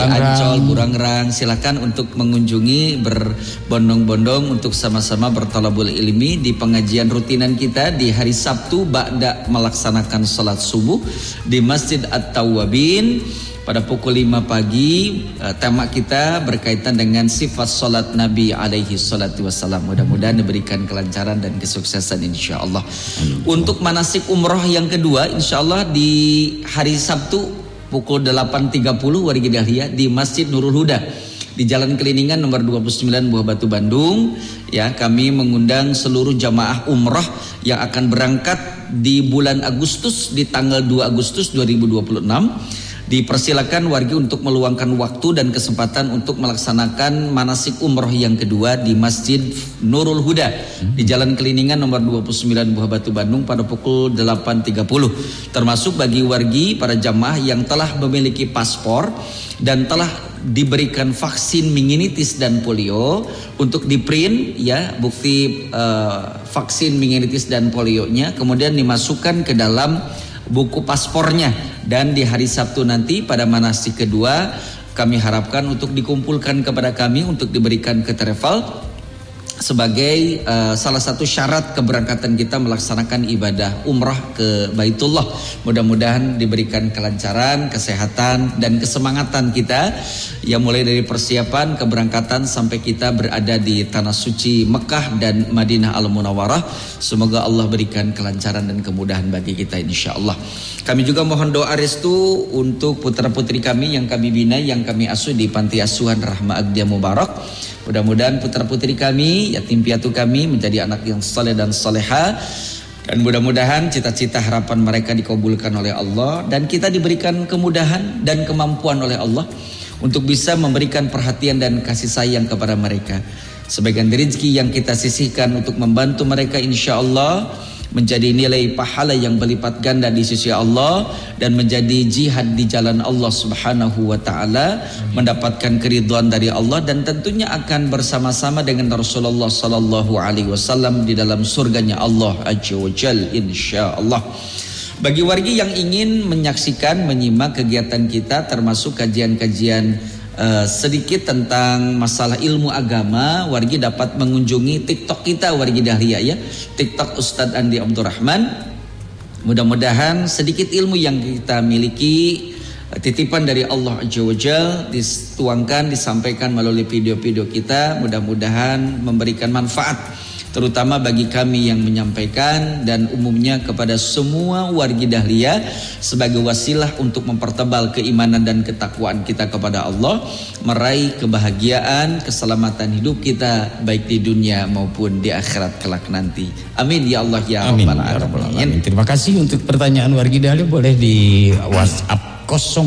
Ancol, Burangrang, silakan untuk mengunjungi berbondong-bondong untuk sama-sama bertalabul ilmi di pengajian rutinan kita di hari Sabtu ba'da melaksanakan salat subuh di Masjid At-Tawwabin pada pukul 5 pagi. Tema kita berkaitan dengan sifat salat Nabi alaihi salatu wassalam. Mudah-mudahan diberikan kelancaran dan kesuksesan insyaallah. Untuk manasik umroh yang kedua insyaallah di hari Sabtu pukul 8.30 wargi Dahlia di Masjid Nurul Huda di Jalan Keliningan nomor 29 Buah Batu Bandung. Ya, kami mengundang seluruh jamaah umrah yang akan berangkat di bulan Agustus di tanggal 2 Agustus 2026. Dipersilakan wargi untuk meluangkan waktu dan kesempatan untuk melaksanakan manasik umroh yang kedua di Masjid Nurul Huda di Jalan Keliningan nomor 29 Buah Batu Bandung pada pukul 8.30. Termasuk bagi wargi para jamaah yang telah memiliki paspor dan telah diberikan vaksin meningitis dan polio untuk diprint ya bukti vaksin meningitis dan polionya, kemudian dimasukkan ke dalam buku paspornya. Dan di hari Sabtu nanti pada manasik kedua kami harapkan untuk dikumpulkan kepada kami untuk diberikan ke travel sebagai salah satu syarat keberangkatan kita melaksanakan ibadah umrah ke Baitullah. Mudah-mudahan diberikan kelancaran, kesehatan dan kesemangatan kita ya, mulai dari persiapan keberangkatan sampai kita berada di tanah suci Mekah dan Madinah Al-Munawwarah. Semoga Allah berikan kelancaran dan kemudahan bagi kita insyaallah. Kami juga mohon doa restu untuk putra-putri kami yang kami bina, yang kami asuh di Panti Asuhan Rahma Agdia Mubarak. Mudah-mudahan putra-putri kami, yatim piatu kami menjadi anak yang saleh dan saleha. Dan mudah-mudahan cita-cita harapan mereka dikabulkan oleh Allah. Dan kita diberikan kemudahan dan kemampuan oleh Allah untuk bisa memberikan perhatian dan kasih sayang kepada mereka. Sebagian rezeki yang kita sisihkan untuk membantu mereka insyaallah menjadi nilai pahala yang berlipat ganda di sisi Allah dan menjadi jihad di jalan Allah Subhanahu wa taala, mendapatkan keridhaan dari Allah dan tentunya akan bersama-sama dengan Rasulullah sallallahu alaihi wasallam di dalam surganya Allah azza wajal insyaallah. Bagi wargi yang ingin menyaksikan, menyimak kegiatan kita termasuk kajian-kajian sedikit tentang masalah ilmu agama, wargi dapat mengunjungi TikTok kita wargi Dahlia ya, TikTok Ustadz Andi Abdurrahman. Mudah-mudahan sedikit ilmu yang kita miliki titipan dari Allah Azza wa Jalla dituangkan, disampaikan melalui video-video kita, mudah-mudahan memberikan manfaat terutama bagi kami yang menyampaikan dan umumnya kepada semua wargi Dahlia sebagai wasilah untuk mempertebal keimanan dan ketakwaan kita kepada Allah, meraih kebahagiaan, keselamatan hidup kita baik di dunia maupun di akhirat kelak nanti. Amin ya Allah ya Rabbal Alamin. Terima kasih untuk pertanyaan wargi Dahlia, boleh di WhatsApp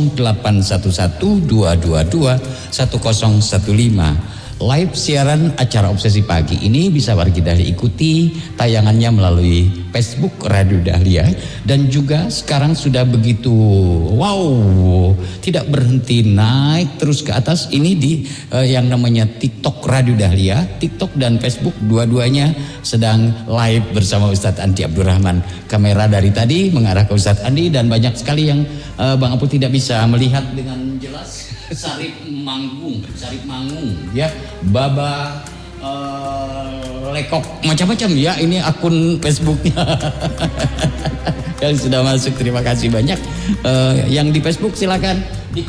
0811222115. Live siaran acara Obsesi Pagi ini bisa wargi Dahlia ikuti tayangannya melalui Facebook Radio Dahlia, dan juga sekarang sudah begitu tidak berhenti naik terus ke atas ini di yang namanya TikTok Radio Dahlia. TikTok dan Facebook dua-duanya sedang live bersama Ustadz Andi Abdurrahman. Kamera dari tadi mengarah ke Ustadz Andi dan banyak sekali yang Bang Apu tidak bisa melihat dengan jelas. Sarip Mangung ya, Baba Lekok macam-macam ya, ini akun Facebooknya yang sudah masuk. Terima kasih banyak. Yang di Facebook silakan di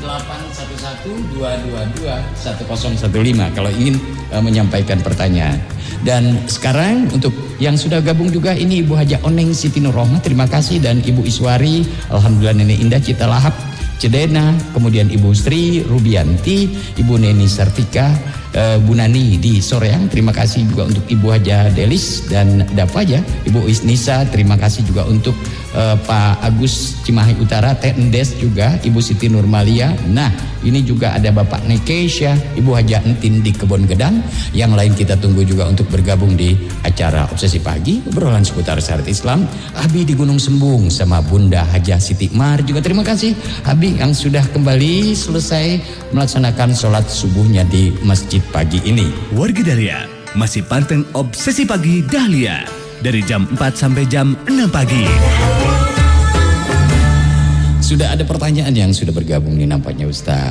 0811222115 kalau ingin menyampaikan pertanyaan. Dan sekarang untuk yang sudah gabung juga ini Ibu Haja Oneng Siti Nurrohmah, terima kasih, dan Ibu Iswari, alhamdulillah Nenek Indah Cita Lahap Cedena, kemudian Ibu Sri Rubianti, Ibu Neni Sartika, Bu Nani di Soreang, terima kasih juga untuk Ibu Haja Delis dan Dapaja, Ibu Isnisa, terima kasih juga untuk Pak Agus Cimahi Utara, Teh Endes juga, Ibu Siti Nurmalia. Nah, ini juga ada Bapak Nekesya, Ibu Haja Entin di Kebon Gedang. Yang lain kita tunggu juga untuk bergabung di acara Obsesi Pagi, obrolan seputar syariat Islam. Abi di Gunung Sembung sama Bunda Hajah Siti Mar juga terima kasih Abi yang sudah kembali selesai melaksanakan sholat subuhnya di masjid pagi ini. Warga Dahlia masih panteng Obsesi Pagi Dahlia dari jam 4 sampai jam 6 pagi. Sudah ada pertanyaan yang sudah bergabung nih nampaknya Ustaz.